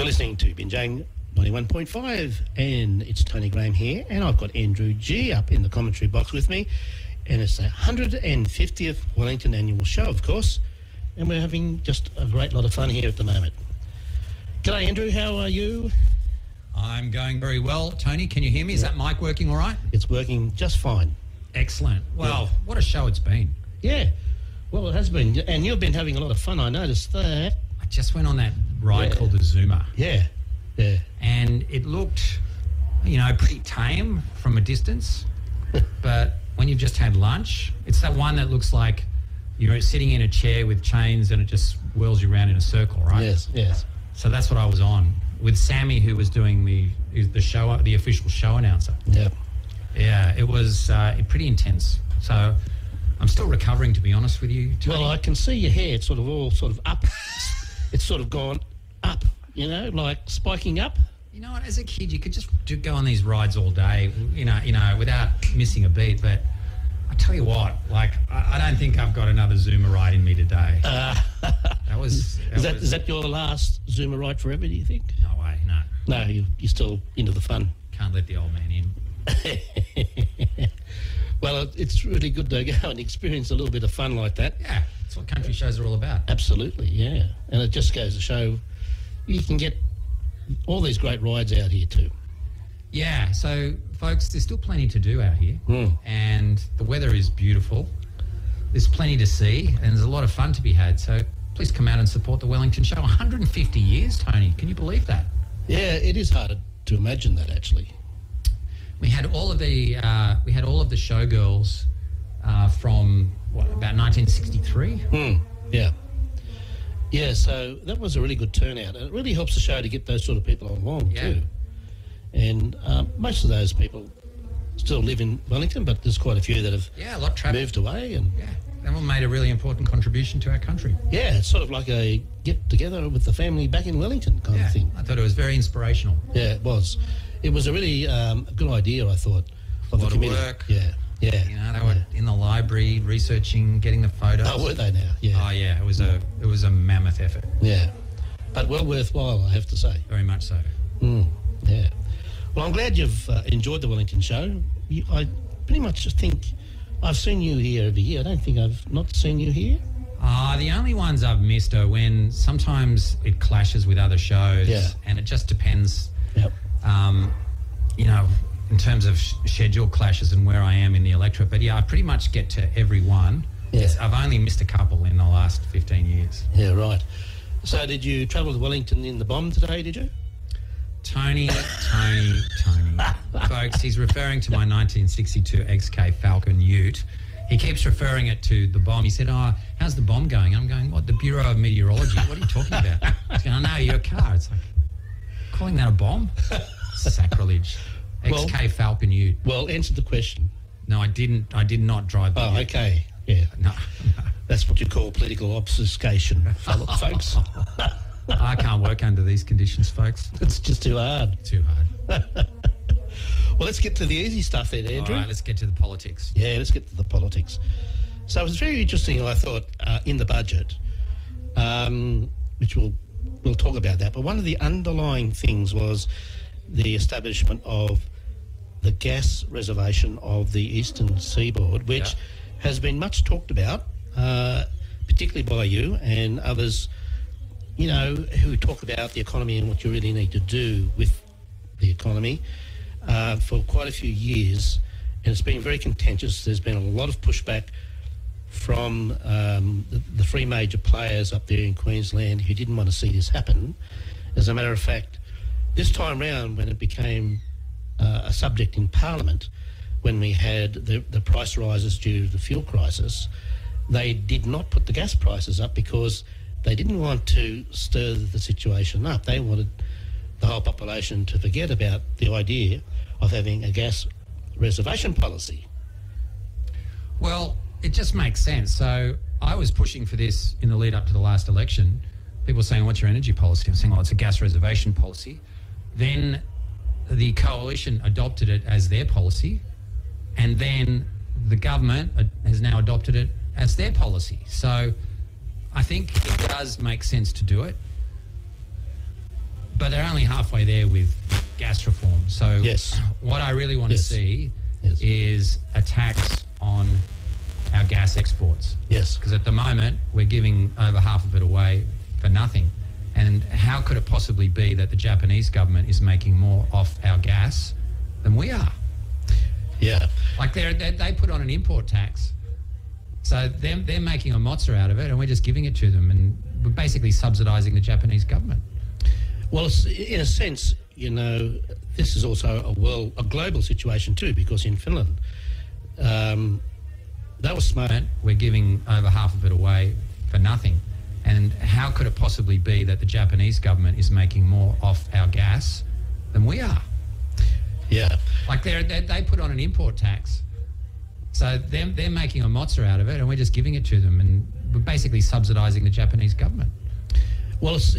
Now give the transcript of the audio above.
listening to Binjang 91.5, and it's Tony Graham here, and I've got Andrew G up in the commentary box with me, and it's the 150th Wellington Annual Show, of course, and we're having just a great lot of fun here at the moment. G'day, Andrew. How are you? I'm going very well. Tony, can you hear me? Is that mic working all right? It's working just fine. Excellent. Well, what a show it's been. Yeah. Well, it has been, and you've been having a lot of fun. I noticed that. I just went on that ride called the Zuma. Yeah. And it looked, pretty tame from a distance. But when you've just had lunch, it's that one that looks like you're sitting in a chair with chains and it just whirls you around in a circle, right? Yes. So that's what I was on with Sammy, who was doing the show, the official show announcer. Yep. Yeah, it was pretty intense. So I'm still recovering, to be honest with you, Tony. Well, I can see your hair. It's sort of up. It's sort of gone up, like spiking up. You know what? As a kid, you could just go on these rides all day, without missing a beat. But I tell you what, I don't think I've got another Zuma ride in me today. Is that your last Zuma ride forever, do you think? No way, no. No, you're still into the fun. Can't let the old man in. Well, it's really good to go and experience a little bit of fun like that. Yeah, that's what country shows are all about. Absolutely, yeah. And it just goes to show you can get all these great rides out here too. Yeah, so, folks, there's still plenty to do out here. And the weather is beautiful. There's plenty to see, and there's a lot of fun to be had. So please come out and support the Wellington Show. 150 years, Tony. Can you believe that? Yeah, it is hard to imagine that, actually. We had all of the showgirls from about 1963. Yeah. So that was a really good turnout, and it really helps the show to get those sort of people along too. And most of those people still live in Wellington, but there's quite a few that have moved away, and everyone made a really important contribution to our country. Yeah, it's sort of like a get together with the family back in Wellington kind of thing. I thought it was very inspirational. Yeah, it was. It was a really good idea, I thought, of a lot the committee. Of work. Yeah. They were in the library researching, getting the photos. Oh, were they now? Yeah. Oh, yeah. It was a mammoth effort. Yeah, but well worthwhile, I have to say. Very much so. Yeah. Well, I'm glad you've enjoyed the Wellington Show. I pretty much just think I've seen you here every year. I don't think I've not seen you here. The only ones I've missed are when sometimes it clashes with other shows. Yeah. And it just depends. Yep. In terms of schedule clashes and where I am in the electorate. But, I pretty much get to every one. Yeah. I've only missed a couple in the last 15 years. Yeah, right. So did you travel to Wellington in the bomb today, did you? Tony. Folks, he's referring to my 1962 XK Falcon Ute. He keeps referring it to the bomb. He said, how's the bomb going? I'm going, what, the Bureau of Meteorology? What are you talking about? He's going, no, you're a car. It's like, calling that a bomb? Sacrilege. XK Falcon Ute. Well, answer the question. No, I didn't. I did not drive the Ute. Okay. Yeah. No. That's what you call political obfuscation, folks. I can't work under these conditions, folks. It's just too hard. Too hard. Well, let's get to the easy stuff then, Andrew. All right, let's get to the politics. Yeah, let's get to the politics. So it was very interesting, I thought, in the budget, which we'll talk about that. But one of the underlying things was the establishment of the gas reservation of the Eastern Seaboard, which has been much talked about, particularly by you and others, who talk about the economy and what you really need to do with the economy for quite a few years. And it's been very contentious. There's been a lot of pushback from the three major players up there in Queensland who didn't want to see this happen. As a matter of fact, this time round, when it became a subject in Parliament, when we had the price rises due to the fuel crisis, they did not put the gas prices up because they didn't want to stir the situation up. They wanted the whole population to forget about the idea of having a gas reservation policy. Well, it just makes sense. So I was pushing for this in the lead up to the last election. People were saying, what's your energy policy? I'm saying, it's a gas reservation policy. Then the coalition adopted it as their policy, and then the government has now adopted it as their policy. So I think it does make sense to do it. But they're only halfway there with gas reform. So Yes. what I really want Yes. to see Yes. is a tax on our gas exports. Yes. Because at the moment, we're giving over half of it away for nothing. And how could it possibly be that the Japanese government is making more off our gas than we are? Yeah. Like they put on an import tax. So they're making a mozza out of it, and we're just giving it to them, and we're basically subsidising the Japanese government. Well, in a sense, this is also a global situation too, because in Finland, that was smart. We're giving over half of it away for nothing. And how could it possibly be that the Japanese government is making more off our gas than we are? Yeah. Like they put on an import tax. So they're making a mozza out of it, and we're just giving it to them, and we're basically subsidising the Japanese government. Well,